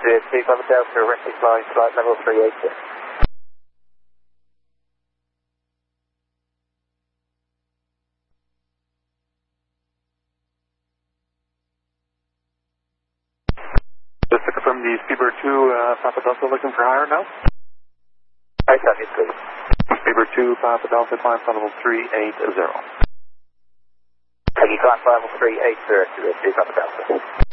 3 Papa Delta, rescue flying flight level 386. Just to confirm, the Speedbird 2 Papa Delta looking for higher now? Hi, Sandy, please. Speedbird 2 Papa Delta, climb level 380. Can you climb level 380 to the 2 Papa Delta?